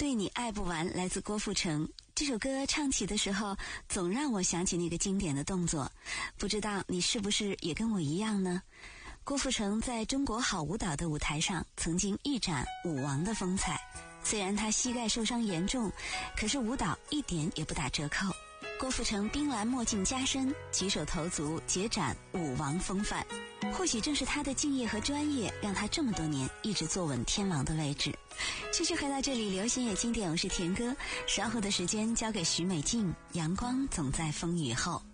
对你爱不完来自郭富城。这首歌唱起的时候，总让我想起那个经典的动作，不知道你是不是也跟我一样呢？郭富城在中国好舞蹈的舞台上曾经一展舞王的风采，虽然他膝盖受伤严重，可是舞蹈一点也不打折扣。郭富城冰蓝墨镜加身，举手投足皆展舞王风范。或许正是他的敬业和专业，让他这么多年一直坐稳天王的位置。继续回到这里，流行也经典，我是田哥。稍后的时间交给徐美静，阳光总在风雨后。